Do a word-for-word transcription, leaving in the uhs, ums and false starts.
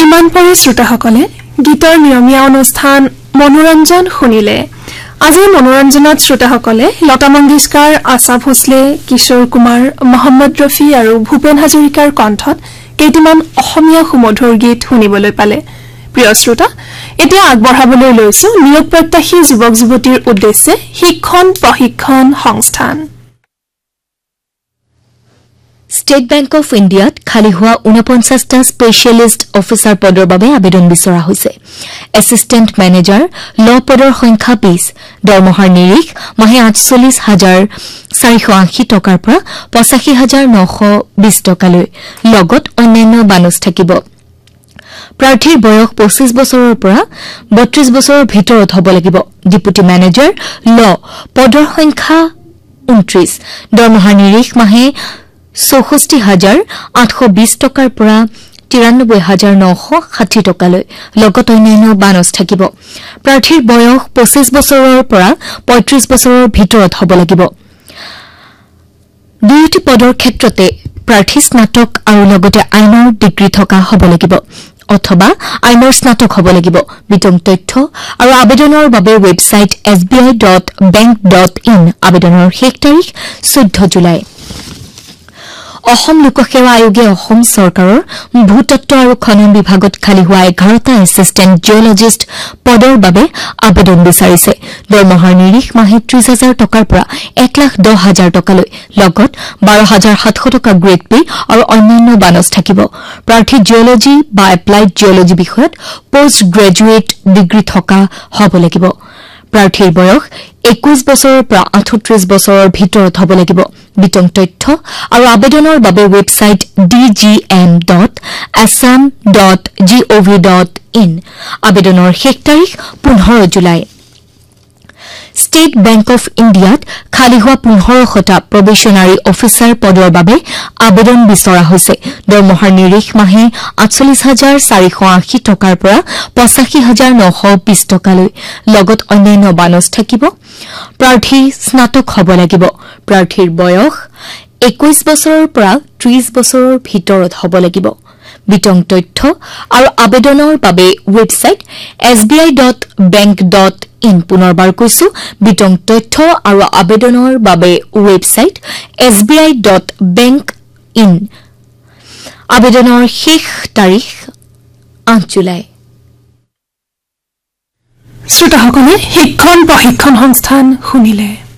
ইমান পৰে শ্ৰোতাসকলে গীতৰ নিয়মীয়া অনুষ্ঠান মনোৰঞ্জন শুনিলে আজি মনোৰঞ্জনত শ্ৰোতাসকলে লতা মংগেশকাৰ আশা ভোসলে কিশোৰ কুমাৰ মোহাম্মদ ৰফি আৰু ভূপেন হাজৰিকাৰ কণ্ঠত কেইটামান অসমীয়া সুমধুৰ গীত শুনিবলৈ পালে প্ৰিয় শ্ৰোতা এতিয়া আগবঢ়াবলৈ লৈছো নিয়োগ প্ৰত্যাশী যুৱক যুৱতীৰ উদ্দেশ্যে শিক্ষণ প্ৰশিক্ষণ সংস্থান State Bank of India খালি হোৱা ঊনপঞ্চাশ টা স্পেশালিষ্ট অফিচাৰ পদৰ বাবে আবেদন বিচৰা হৈছে এসিস্ট্যান্ট ম্যানেজাৰ ল পদৰ সংখ্যা বিশ দৰমহাৰ নিৰিখ মাহে আঠচল্লিশ হাজাৰ চাৰিশ আশী টকাৰ পৰা পঁচাশী হাজাৰ নশ বিশ টকালৈ লগত অন্যান্য বানচ থাকিব প্ৰাৰ্থীৰ বয়স পঁচিশ বছৰৰ পৰা বত্ৰিশ বছৰৰ ভিতৰত হ'ব লাগিব ডেপুটি ম্যানেজাৰ ল পদৰ সংখ্যা ঊনত্ৰিশ দৰমহাৰ নিৰিখ মাহে চৌষষ্ঠি হাজাৰ আঠশ বিশ টকাৰ পৰা তিৰানব্বৈ হাজাৰ নশ ষাঠি টকালৈ লগত অন্যান্য বানচ থাকিব প্ৰাৰ্থীৰ বয়স পঁচিশ বছৰৰ পৰা পঁয়ত্ৰিশ বছৰৰ ভিতৰত হ'ব লাগিব দুয়োটি পদৰ ক্ষেত্ৰতে প্ৰাৰ্থী স্নাতক আৰু লগতে আইনৰ ডিগ্ৰী থকা হ'ব লাগিব অথবা আইনৰ স্নাতক হ'ব লাগিব বিতং তথ্য আৰু আবেদনৰ বাবে website S B I dot bank dot in আবেদনৰ শেষ তাৰিখ চৈধ্য জুলাই অসম লোকসেৱা আয়োগে অসম চৰকাৰৰ ভূতত্ত্ব আৰু খনন বিভাগত খালি হোৱা এঘাৰটা এছিষ্টেণ্ট জিঅলজিষ্ট পদৰ বাবে আবেদন বিচাৰিছে দৰমহাৰ নিৰিখ মাহে ত্ৰিশ হাজাৰ টকাৰ পৰা এক লাখ দহ হাজাৰ টকালৈ লগত বাৰ হাজাৰ সাতশ টকা গ্ৰেড পে আৰু অন্যান্য বানচ থাকিব প্ৰাৰ্থী জিঅলজি বা এপ্লাইড জিঅলজি বিষয়ত পোষ্ট গ্ৰেজুৱেট ডিগ্ৰী থকা হ'ব লাগিব প্ৰাৰ্থীৰ বয়স একৈশ বছৰৰ পৰা আঠত্ৰিশ বছৰৰ ভিতৰত হ'ব লাগিব বিতং তথ্য আৰু আবেদনৰ বাবে website D G M dot assam dot gov dot in আবেদনৰ শেষ তাৰিখ পোন্ধৰ জুলাই ষ্টেট বেংক অফ ইণ্ডিয়াত খালি হোৱা পোন্ধৰশটা প্ৰবেশনাৰী অফিচাৰ পদৰ বাবে আবেদন বিচৰা হৈছে দৰমহাৰ নিৰিখ মাহে আঠচল্লিশ হাজাৰ চাৰিশ আশী টকাৰ পৰা পঁচাশী হাজাৰ নশ বিশ টকালৈ লগত অন্যান্য বানচ থাকিব প্ৰাৰ্থী স্নাতক হ'ব লাগিব প্ৰাৰ্থীৰ বয়স একৈশ বছৰৰ পৰা ত্ৰিশ বছৰৰ ভিতৰত হ'ব লাগিব বিতং তথ্য আৰু আবেদনৰ বাবে website S B I dot bank dot in পুনৰবাৰ কৈছো বিতং তথ্য আৰু আবেদনৰ বাবে website S B I dot bank in আবেদনৰ শেষ তাৰিখ আঠ জুলাই শ্ৰোতাসকলে শিক্ষণ প্ৰশিক্ষণ সংস্থান শুনিলে